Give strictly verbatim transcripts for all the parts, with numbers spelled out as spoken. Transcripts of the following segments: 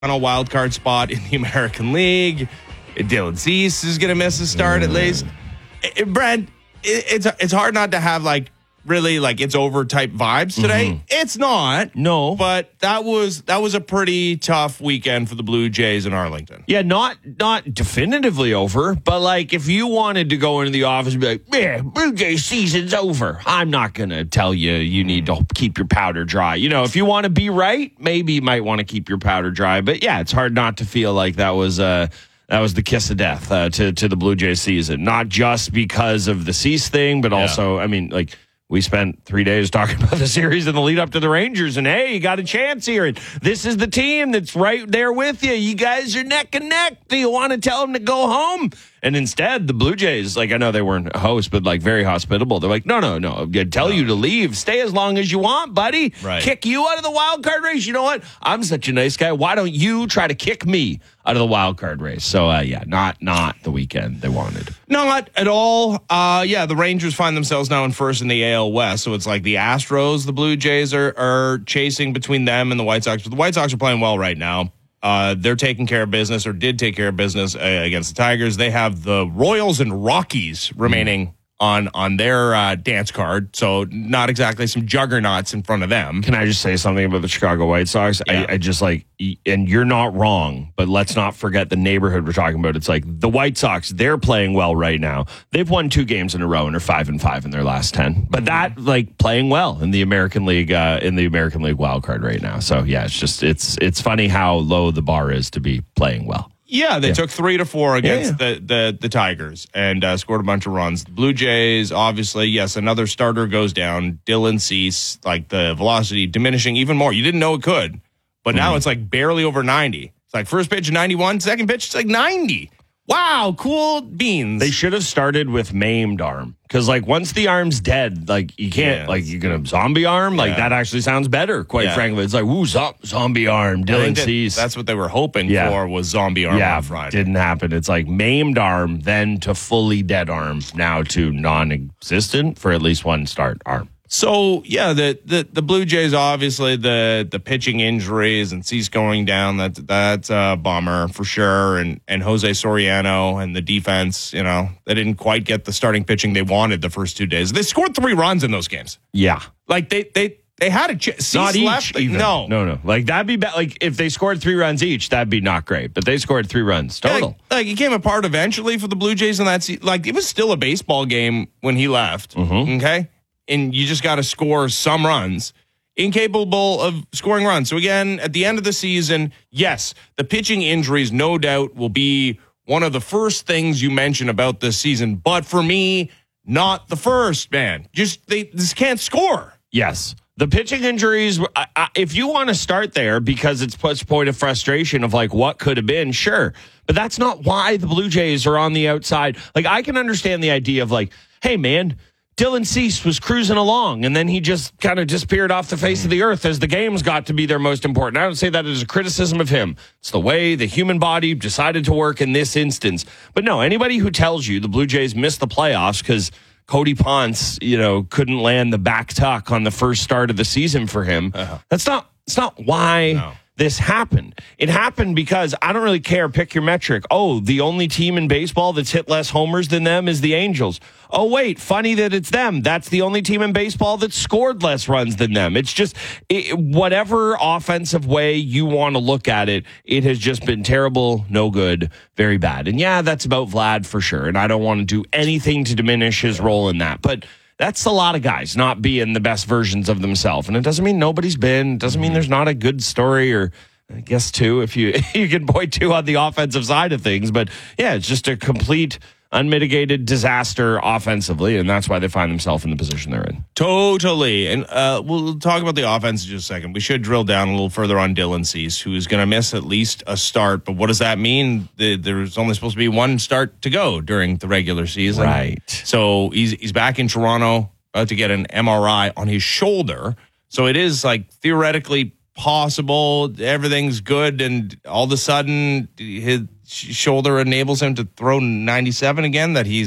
on a wild card spot in the American League. Dylan Cease is going to miss a start mm. at least. It, it, Brent, it, it's it's hard not to have like really like it's over type vibes today. Mm-hmm. It's not. No. But that was that was a pretty tough weekend for the Blue Jays in Arlington. Yeah, not not definitively over, but like if you wanted to go into the office and be like, yeah, Blue Jays season's over, I'm not going to tell you you need to keep your powder dry. You know, if you want to be right, maybe you might want to keep your powder dry. But yeah, it's hard not to feel like that was uh That was the kiss of death uh, to, to the Blue Jays season. Not just because of the Cease thing, but also, yeah. I mean, like, we spent three days talking about the series in the lead up to the Rangers, and hey, you got a chance here. And this is the team that's right there with you. You guys are neck and neck. Do you want to tell them to go home? And instead, the Blue Jays, like, I know they weren't a host, but like very hospitable. They're like, no, no, no. I'd tell no. you to leave. Stay as long as you want, buddy. Right. Kick you out of the wild card race. You know what? I'm such a nice guy. Why don't you try to kick me out of the wild card race? So, uh, yeah, not not the weekend they wanted. Not at all. Uh, yeah, the Rangers find themselves now in first in the A L West. So it's like the Astros, the Blue Jays are, are chasing between them and the White Sox. But the White Sox are playing well right now. Uh, they're taking care of business or did take care of business uh, against the Tigers. They have the Royals and Rockies remaining mm. on on their uh, dance card. So not exactly some juggernauts in front of them. Can I just say something about the Chicago White Sox? Yeah. I, I just like, and you're not wrong, but let's not forget the neighborhood we're talking about. It's like the White Sox, they're playing well right now. They've won two games in a row and are five and five in their last ten. But that, like, playing well in the American League, uh, in the American League wild card right now. So yeah, it's just it's it's funny how low the bar is to be playing well. Yeah, they yeah. took three to four against yeah, yeah. The, the the Tigers and uh, scored a bunch of runs. The Blue Jays, obviously, yes, another starter goes down. Dylan Cease, like the velocity diminishing even more. You didn't know it could, but now mm. it's like barely over ninety. It's like first pitch ninety-one, second pitch it's like ninety. Wow, cool beans. They should have started with maimed arm because, like, once the arm's dead, like you can't, yeah. like, you're gonna zombie arm. Like yeah. that actually sounds better. Quite yeah. frankly, it's like, ooh, zo- zombie arm, Dylan Cease. That, that's what they were hoping yeah. for was zombie arm yeah, on Friday. Didn't happen. It's like maimed arm, then to fully dead arm, now to non-existent for at least one start arm. So, yeah, the, the, the Blue Jays, obviously, the the pitching injuries and Cease going down, that, that's a bummer for sure. And, and Jose Soriano and the defense, you know, they didn't quite get the starting pitching they wanted the first two days. They scored three runs in those games. Yeah. Like, they they, they had a chance. Not each, left. Even. No. No, no. Like, that'd be bad. Like, if they scored three runs each, that'd be not great. But they scored three runs total. Yeah, like, like, it came apart eventually for the Blue Jays in that season. Like, it was still a baseball game when he left. Mm-hmm. Okay? And you just got to score some runs. Incapable of scoring runs. So again, at the end of the season, yes, the pitching injuries no doubt will be one of the first things you mention about this season. But for me, not the first, man. Just they just can't score. Yes. The pitching injuries, I, I, if you want to start there because it's such point of frustration of like what could have been, sure. But that's not why the Blue Jays are on the outside. Like, I can understand the idea of like, hey, man, Dylan Cease was cruising along, and then he just kind of disappeared off the face of the earth as the games got to be their most important. I don't say that as a criticism of him. It's the way the human body decided to work in this instance. But no, anybody who tells you the Blue Jays missed the playoffs because Cody Ponce, you know, couldn't land the back tuck on the first start of the season for him, uh-huh. that's not, that's not why... No. This happened. It happened because I don't really care. Pick your metric. Oh, the only team in baseball that's hit less homers than them is the Angels. Oh, wait, funny that it's them. That's the only team in baseball that scored less runs than them. It's just it, whatever offensive way you want to look at it, it has just been terrible, no good, very bad. And yeah, that's about Vlad for sure. And I don't want to do anything to diminish his role in that. But that's a lot of guys not being the best versions of themselves. And it doesn't mean nobody's been. It doesn't mean there's not a good story or I guess two if you you can point to on the offensive side of things. But yeah, it's just a complete unmitigated disaster offensively, and that's why they find themselves in the position they're in. Totally. And uh, we'll talk about the offense in just a second. We should drill down a little further on Dylan Cease, who is going to miss at least a start. But what does that mean? The, there's only supposed to be one start to go during the regular season. Right. So he's he's back in Toronto uh, to get an M R I on his shoulder. So it is like theoretically possible. Everything's good. And all of a sudden his shoulder enables him to throw ninety-seven again, that he's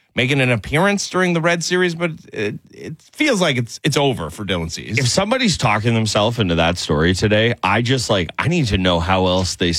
making an appearance during the Red Series, but it, it feels like it's it's over for Dylan Cease. If somebody's talking themselves into that story today, I just like I need to know how else they